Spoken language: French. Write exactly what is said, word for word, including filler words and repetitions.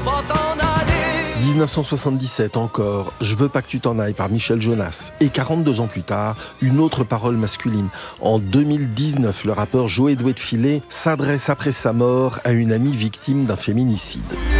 pas t'en aller. dix-neuf cent soixante-dix-sept encore, Je veux pas que tu t'en ailles par Michel Jonas. Et quarante-deux ans plus tard, une autre parole masculine. En deux mille dix-neuf, le rappeur Joe Doué de Filet s'adresse après sa mort à une amie victime d'un féminicide.